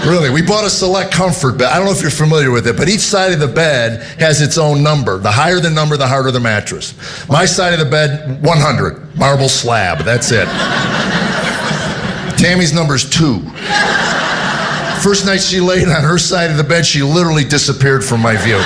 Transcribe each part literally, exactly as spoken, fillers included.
Really, we bought a Select Comfort bed. I don't know if you're familiar with it, but each side of the bed has its own number. The higher the number, the harder the mattress. My side of the bed, one hundred. Marble slab, that's it. Tammy's number's two. First night she laid on her side of the bed, she literally disappeared from my view.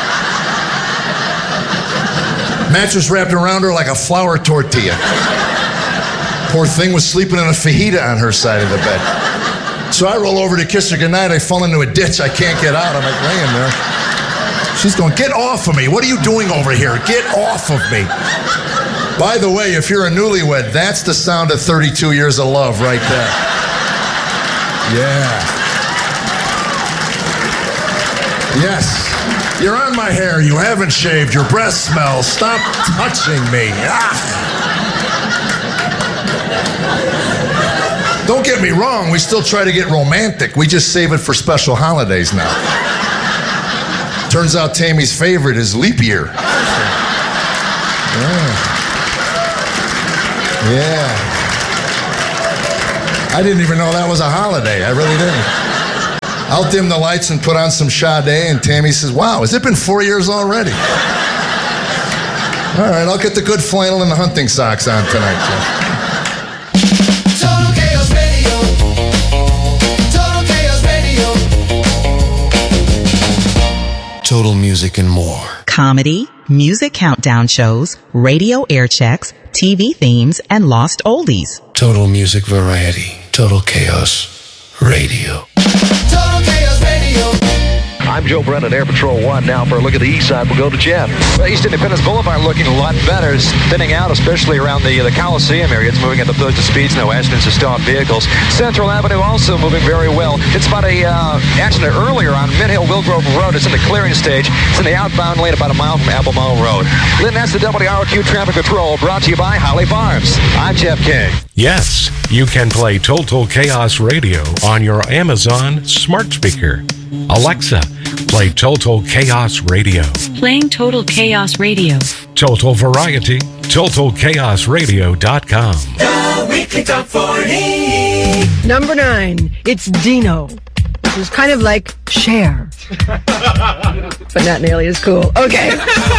Mattress wrapped around her like a flour tortilla. Poor thing was sleeping in a fajita on her side of the bed. So I roll over to kiss her goodnight. I fall into a ditch. I can't get out. I'm like laying there. She's going, get off of me. What are you doing over here? Get off of me. By the way, if you're a newlywed, that's the sound of thirty-two years of love right there. Yeah. Yes. You're on my hair. You haven't shaved. Your breath smells. Stop touching me. Ah. Don't get me wrong, we still try to get romantic. We just save it for special holidays now. Turns out Tammy's favorite is leap year. Yeah. Yeah. I didn't even know that was a holiday. I really didn't. I'll dim the lights and put on some Sade, and Tammy says, wow, has it been four years already? All right, I'll get the good flannel and the hunting socks on tonight, Jeff. Total Music and more. Comedy, music countdown shows, radio air checks, T V themes, and lost oldies. Total Music Variety. Total Chaos Radio. Total Chaos Radio. I'm Joe Brennan, Air Patrol One. Now for a look at the east side, we'll go to Jeff. Well, East Independence Boulevard looking a lot better. It's thinning out, especially around the the Coliseum area. It's moving at the thirds of speeds, no accidents or stopped vehicles. Central Avenue also moving very well. It's about a uh, accident earlier on Mid-Hill-Willgrove Road. It's in the clearing stage. It's in the outbound lane about a mile from Apple Mall Road. Lynn, that's the W R Q Traffic Patrol, brought to you by Holly Farms. I'm Jeff King. Yes, you can play Total Chaos Radio on your Amazon smart speaker. Alexa, play Total Chaos Radio. Playing Total Chaos Radio. Total Variety, total chaos radio dot com. The Weekly Top forty. Number nine, it's Dino. Which is kind of like Cher. But not nearly as cool. Okay.